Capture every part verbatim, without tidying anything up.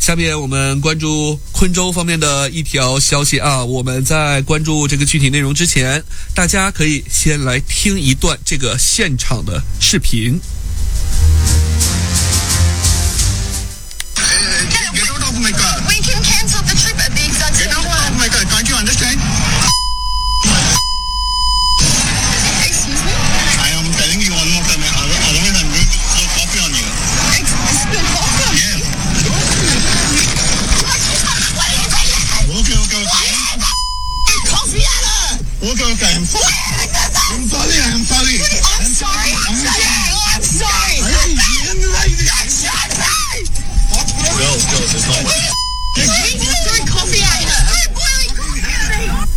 下面我们关注昆州方面的一条消息啊，我们在关注这个具体内容之前，大家可以先来听一段这个现场的视频。 Okay, okay, I'm sorry. I'm sorry, I'm sorry. I'm sorry, I'm sorry, I'm sorry. Girls, girls, it's not. We just threw coffee at her. Boiling coffee.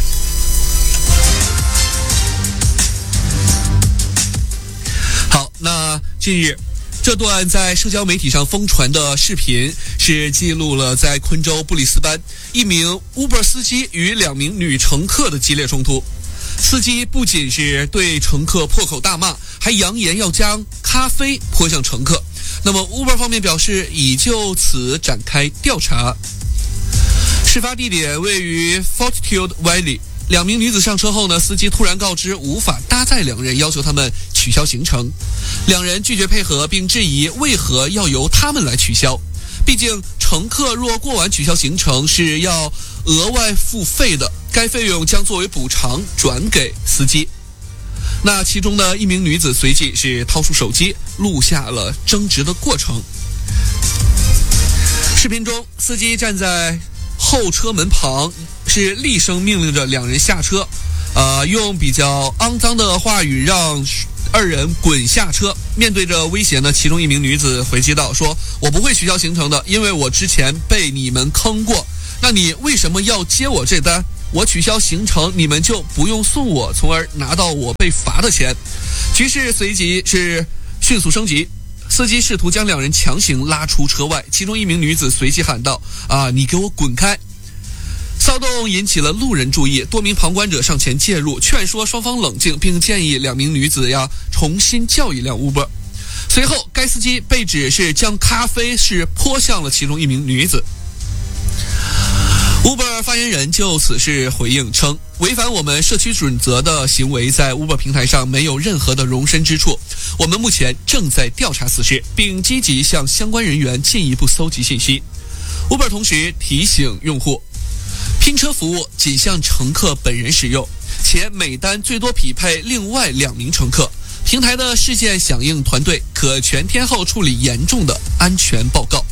好，那近日这段在社交媒体上疯传的视频是记录了在昆州布里斯班一名 Uber 司机与两名女乘客的激烈冲突。司机不仅是对乘客破口大骂，还扬言要将咖啡泼向乘客。那么 Uber 方面表示已就此展开调查。事发地点位于 Fortitude Valley。两名女子上车后呢，司机突然告知无法搭载两人，要求他们取消行程。两人拒绝配合，并质疑为何要由他们来取消。毕竟乘客若过晚取消行程是要额外付费的，该费用将作为补偿转给司机。那其中的一名女子随即是掏出手机录下了争执的过程。视频中，司机站在后车门旁，是厉声命令着两人下车，呃，用比较肮脏的话语让二人滚下车。面对着威胁呢，其中一名女子回击道说：“我不会取消行程的，因为我之前被你们坑过。那你为什么要接我这单？我取消行程，你们就不用送我，从而拿到我被罚的钱。”局势随即是迅速升级。司机试图将两人强行拉出车外，其中一名女子随即喊道：“啊，你给我滚开！”骚动引起了路人注意，多名旁观者上前介入，劝说双方冷静，并建议两名女子要重新叫一辆 Uber。随后，该司机被指是将咖啡是泼向了其中一名女子。Uber 发言人就此事回应称，违反我们社区准则的行为在 Uber 平台上没有任何的容身之处。我们目前正在调查此事，并积极向相关人员进一步搜集信息。Uber 同时提醒用户，拼车服务仅向乘客本人使用，且每单最多匹配另外两名乘客。平台的事件响应团队可全天候处理严重的安全报告。